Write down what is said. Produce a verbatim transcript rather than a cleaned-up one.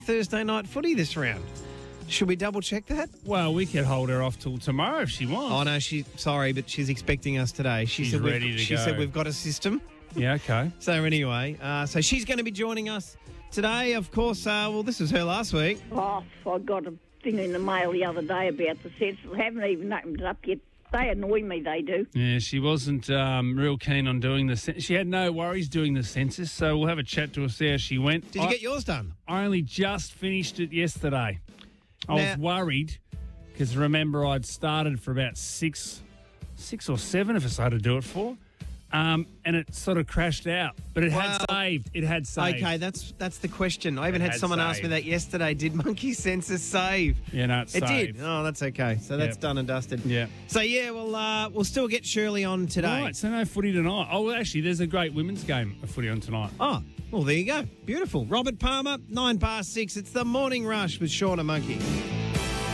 Thursday night footy this round. Should we double check that? Well, we could hold her off till tomorrow if she wants. Oh no, she sorry, but she's expecting us today. She She's said we've- ready to She go. said we've got a system. Yeah, okay. So anyway, uh, so she's going to be joining us today. Of course, uh, well, this was her last week. Oh, I got a thing in the mail the other day about the census. I haven't even opened it up yet. They annoy me, they do. Yeah, she wasn't um, real keen on doing the census. She had no worries doing the census, so we'll have a chat to her, see how she went. Did you I, get yours done? I only just finished it yesterday. I Now- was worried because remember I'd started for about six, six or seven of us I had to do it for, um, and it sort of crashed out. But it had Well, saved. It had saved. Okay, that's that's the question. I even It had had someone ask me saved. that yesterday. Did Monkey Census save? Yeah, no, it It saved. did. Oh, that's okay. So that's Yep. done and dusted. Yeah. So yeah, well, uh, we'll still get Shirley on today. Right, so no footy tonight. Oh, well, actually, there's a great women's game of footy on tonight. Oh, well, there you go. Beautiful. Robert Palmer, nine past six. It's the morning rush with Sean and Monkey.